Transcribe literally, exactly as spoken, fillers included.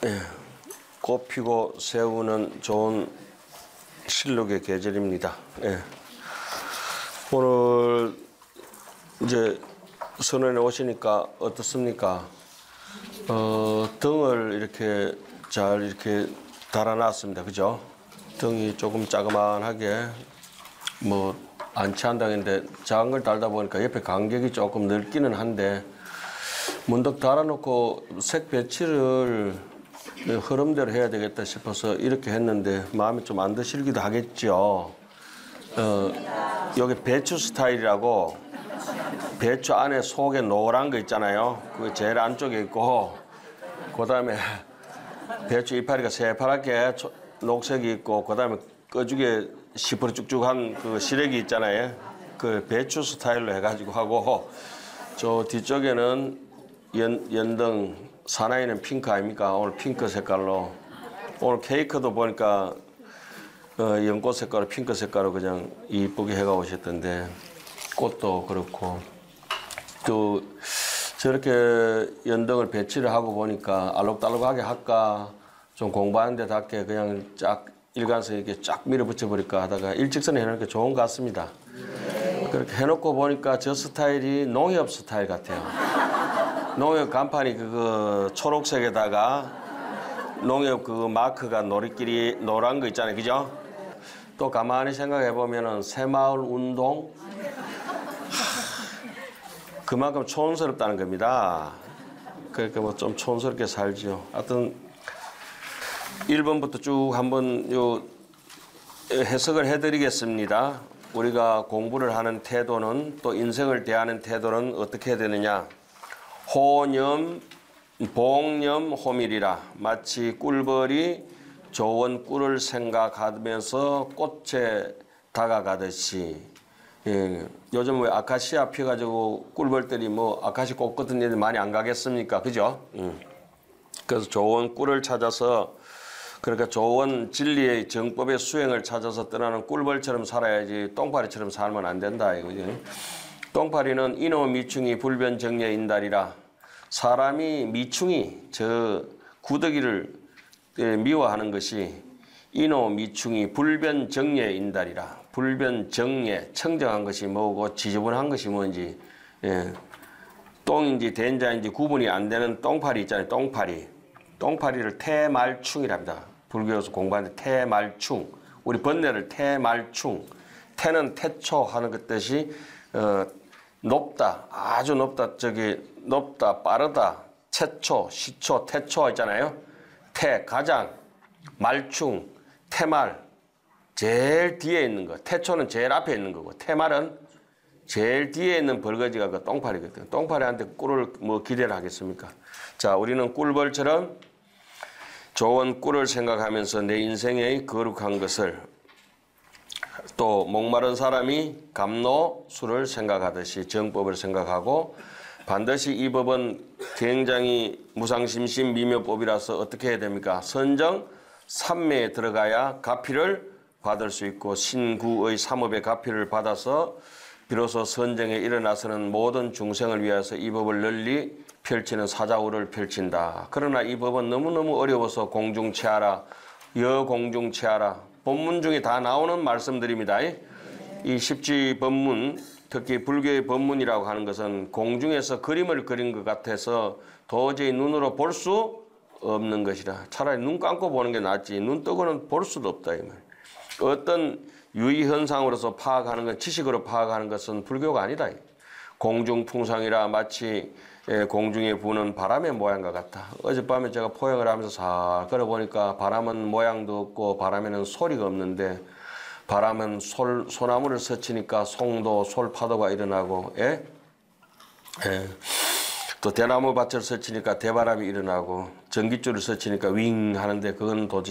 예, 꽃 피고 새우는 좋은 실록의 계절입니다. 예. 오늘 이제 선원에 오시니까 어떻습니까? 어, 등을 이렇게 잘 이렇게 달아놨습니다. 그죠? 등이 조금 자그만하게 뭐 안 취한다는데 작은 걸 달다 보니까 옆에 간격이 조금 넓기는 한데 문득 달아놓고 색 배치를 흐름대로 해야 되겠다 싶어서 이렇게 했는데 마음에 좀 안 드시기도 하겠죠. 어, 여기 배추 스타일이라고 배추 안에 속에 노란 거 있잖아요. 그게 제일 안쪽에 있고 그 다음에 배추 이파리가 새파랗게 녹색이 있고 그 다음에 끄죽에 시퍼쭉쭉한 그 시래기 있잖아요. 그 배추 스타일로 해가지고 하고 저 뒤쪽에는 연, 연등 사나이는 핑크 아닙니까? 오늘 핑크 색깔로 오늘 케이크도 보니까 어, 연꽃 색깔로 핑크 색깔로 그냥 이쁘게 해가 오셨던데 꽃도 그렇고 또 저렇게 연등을 배치를 하고 보니까 알록달록하게 할까 좀 공부하는 데답게 그냥 쫙 일관성 있게 쫙 밀어붙여 버릴까 하다가 일직선에 해놓으니까 좋은 것 같습니다. 그렇게 해놓고 보니까 저 스타일이 농협 스타일 같아요. 농협 간판이 그거 초록색에다가 농협 그 마크가 노리끼리 노란 거 있잖아요. 그죠? 또 가만히 생각해 보면은 새마을 운동 그만큼 촌스럽다는 겁니다. 그러니까 뭐 좀 촌스럽게 살죠. 하여튼 일 번부터 쭉 한번 요 해석을 해드리겠습니다. 우리가 공부를 하는 태도는 또 인생을 대하는 태도는 어떻게 해야 되느냐. 호념, 봉념, 호밀이라 마치 꿀벌이 좋은 꿀을 생각하면서 꽃에 다가가듯이 예, 요즘 왜 아카시아 피가지고 꿀벌들이 뭐 아카시 꽃 같은 데들 많이 안 가겠습니까? 그죠? 음. 그래서 좋은 꿀을 찾아서 그러니까 좋은 진리의 정법의 수행을 찾아서 떠나는 꿀벌처럼 살아야지 똥파리처럼 살면 안 된다 이거죠. 똥파리는 인호 미충이 불변정예인달이라 사람이 미충이 저 구더기를 미워하는 것이 인호 미충이 불변정예인달이라 불변정예 청정한 것이 뭐고 지저분한 것이 뭔지 예. 똥인지 된자인지 구분이 안 되는 똥파리 있잖아요. 똥파리 똥파리를 태말충이랍니다. 불교에서 공부하는데 태말충 우리 번뇌를 태말충 태는 태초 하는 것 뜻이 어, 높다 아주 높다 저기 높다 빠르다 최초 시초 태초 있잖아요. 태 가장 말충 태말 제일 뒤에 있는 거 태초는 제일 앞에 있는 거고 태말은 제일 뒤에 있는 벌거지가 그 똥파리거든. 똥파리한테 꿀을 뭐 기대를 하겠습니까? 자 우리는 꿀벌처럼 좋은 꿀을 생각하면서 내 인생의 거룩한 것을 또 목마른 사람이 감로수를 생각하듯이 정법을 생각하고 반드시 이 법은 굉장히 무상심심 미묘법이라서 어떻게 해야 됩니까? 선정 삼매에 들어가야 가피를 받을 수 있고 신구의 삼업의 가피를 받아서 비로소 선정에 일어나서는 모든 중생을 위해서 이 법을 널리 펼치는 사자우를 펼친다. 그러나 이 법은 너무너무 어려워서 공중체하라. 여공중체하라. 본문 중에 다 나오는 말씀들입니다. 이 십지 법문, 특히 불교의 법문이라고 하는 것은 공중에서 그림을 그린 것 같아서 도저히 눈으로 볼 수 없는 것이라. 차라리 눈 감고 보는 게 낫지. 눈 뜨고는 볼 수도 없다. 이 말. 어떤 유의현상으로서 파악하는 것, 지식으로 파악하는 것은 불교가 아니다. 공중풍상이라 마치 공중에 부는 바람의 모양과 같다. 어젯밤에 제가 포행을 하면서 싹 걸어보니까 바람은 모양도 없고 바람에는 소리가 없는데 바람은 솔, 소나무를 스치니까 송도, 솔파도가 일어나고 예? 예. 또 대나무 밭을 스치니까 대바람이 일어나고 전깃줄을 스치니까 윙 하는데 그건 도대체